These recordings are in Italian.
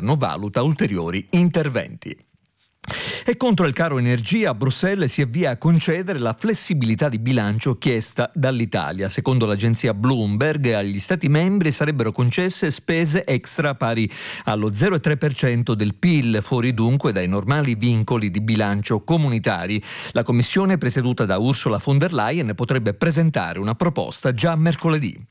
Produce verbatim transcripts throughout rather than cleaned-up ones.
governo valuta ulteriori interventi. E contro il caro energia, Bruxelles si avvia a concedere la flessibilità di bilancio chiesta dall'Italia. Secondo l'agenzia Bloomberg, agli Stati membri sarebbero concesse spese extra pari allo zero virgola tre per cento del P I L, fuori dunque dai normali vincoli di bilancio comunitari. La Commissione, presieduta da Ursula von der Leyen, potrebbe presentare una proposta già mercoledì.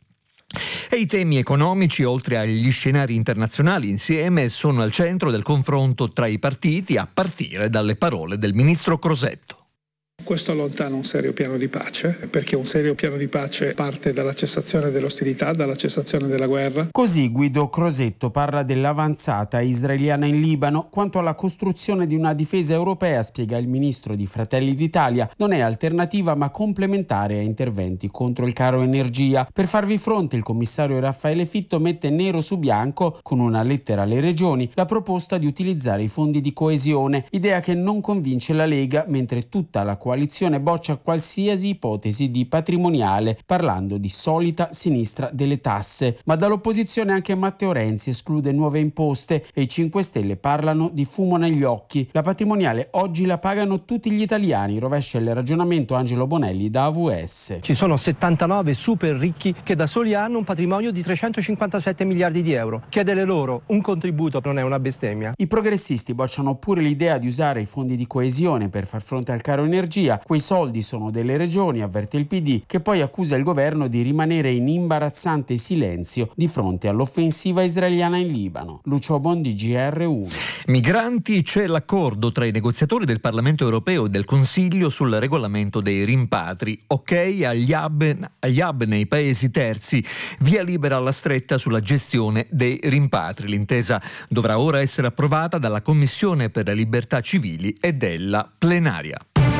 E i temi economici, oltre agli scenari internazionali insieme, sono al centro del confronto tra i partiti, a partire dalle parole del ministro Crosetto. Questo allontana un serio piano di pace, perché un serio piano di pace parte dalla cessazione dell'ostilità, dalla cessazione della guerra. Così Guido Crosetto parla dell'avanzata israeliana in Libano. Quanto alla costruzione di una difesa europea, spiega il ministro di Fratelli d'Italia, non è alternativa ma complementare a interventi contro il caro energia. Per farvi fronte, il commissario Raffaele Fitto mette nero su bianco, con una lettera alle regioni, la proposta di utilizzare i fondi di coesione, idea che non convince la Lega, mentre tutta la coalizione boccia qualsiasi ipotesi di patrimoniale, parlando di solita sinistra delle tasse. Ma dall'opposizione anche Matteo Renzi esclude nuove imposte e i cinque Stelle parlano di fumo negli occhi. La patrimoniale oggi la pagano tutti gli italiani, rovescia il ragionamento Angelo Bonelli da A V S. Ci sono settantanove super ricchi che da soli hanno un patrimonio di trecentocinquantasette miliardi di euro. Chiedere loro un contributo non è una bestemmia. I progressisti bocciano pure l'idea di usare i fondi di coesione per far fronte al caro energia. Quei soldi sono delle regioni, avverte il P D, che poi accusa il governo di rimanere in imbarazzante silenzio di fronte all'offensiva israeliana in Libano. Lucio Bondi, G R uno. Migranti, c'è l'accordo tra i negoziatori del Parlamento europeo e del Consiglio sul regolamento dei rimpatri. Ok agli hub, agli hub nei paesi terzi, via libera alla stretta sulla gestione dei rimpatri. L'intesa dovrà ora essere approvata dalla Commissione per le libertà civili e della plenaria.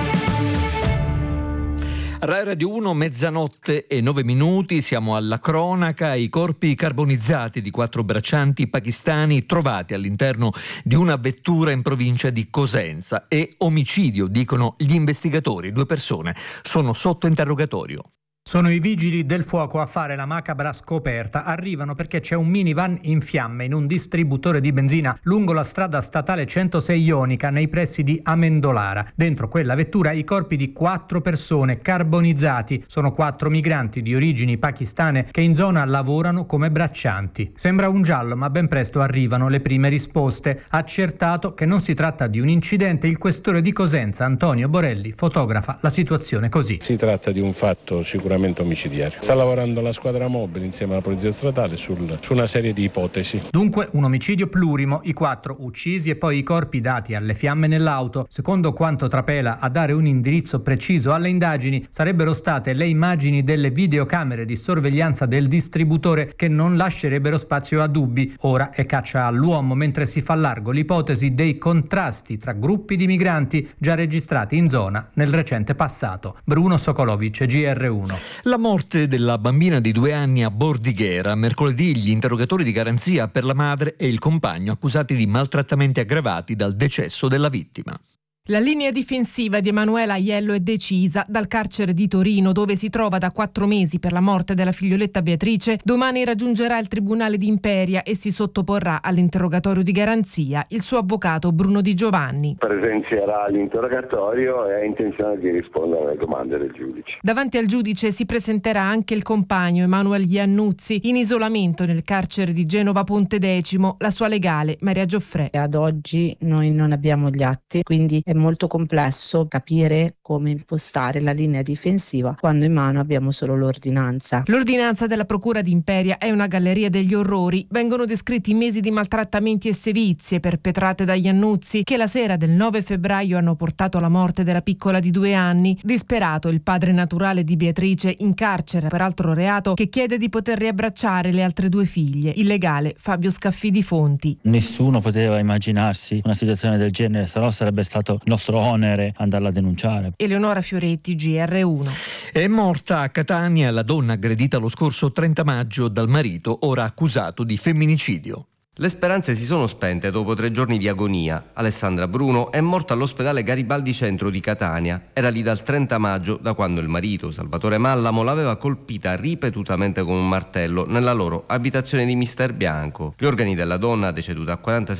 Rai Radio uno, mezzanotte e nove minuti, siamo alla cronaca. I corpi carbonizzati di quattro braccianti pakistani trovati all'interno di una vettura in provincia di Cosenza e omicidio, dicono gli investigatori. Due persone sono sotto interrogatorio. Sono i vigili del fuoco a fare la macabra scoperta. Arrivano perché c'è un minivan in fiamme in un distributore di benzina lungo la strada statale centosei Ionica nei pressi di Amendolara. Dentro quella vettura i corpi di quattro persone carbonizzati. Sono quattro migranti di origini pakistane che in zona lavorano come braccianti. Sembra un giallo, ma ben presto arrivano le prime risposte. Accertato che non si tratta di un incidente, il questore di Cosenza Antonio Borelli fotografa la situazione così. Si tratta di un fatto sicuramente omicidiario. Sta lavorando la squadra mobile insieme alla polizia statale sul, su una serie di ipotesi. Dunque un omicidio plurimo, i quattro uccisi e poi i corpi dati alle fiamme nell'auto. Secondo quanto trapela a dare un indirizzo preciso alle indagini sarebbero state le immagini delle videocamere di sorveglianza del distributore che non lascerebbero spazio a dubbi. Ora è caccia all'uomo, mentre si fa largo l'ipotesi dei contrasti tra gruppi di migranti già registrati in zona nel recente passato. Bruno Sokolovic, G R uno. La morte della bambina di due anni a Bordighera. Mercoledì gli interrogatori di garanzia per la madre e il compagno accusati di maltrattamenti aggravati dal decesso della vittima. La linea difensiva di Emanuela Aiello è decisa. Dal carcere di Torino, dove si trova da quattro mesi per la morte della figlioletta Beatrice, domani raggiungerà il tribunale di Imperia e si sottoporrà all'interrogatorio di garanzia. Il suo avvocato Bruno Di Giovanni presenzierà all'interrogatorio e ha intenzione di rispondere alle domande del giudice. Davanti al giudice si presenterà anche il compagno Emanuele Iannuzzi, in isolamento nel carcere di Genova Pontedecimo. La sua legale Maria Gioffrè. Ad oggi noi non abbiamo gli atti, quindi è molto complesso capire come impostare la linea difensiva quando in mano abbiamo solo l'ordinanza. L'ordinanza della Procura di Imperia è una galleria degli orrori. Vengono descritti mesi di maltrattamenti e sevizie perpetrate da Iannuzzi, che la sera del nove febbraio hanno portato alla morte della piccola di due anni. Disperato il padre naturale di Beatrice, in carcere per altro reato, che chiede di poter riabbracciare le altre due figlie. Il legale Fabio Scaffidi Fonti. Nessuno poteva immaginarsi una situazione del genere, se no sarebbe stato nostro onere andarla a denunciare. Eleonora Fioretti, G R uno. È morta a Catania la donna aggredita lo scorso trenta maggio dal marito, ora accusato di femminicidio. Le speranze si sono spente dopo tre giorni di agonia. Alessandra Bruno è morta all'ospedale Garibaldi Centro di Catania. Era lì dal trenta maggio, da quando il marito, Salvatore Mallamo, l'aveva colpita ripetutamente con un martello nella loro abitazione di Mister Bianco. Gli organi della donna, deceduta a quarantasei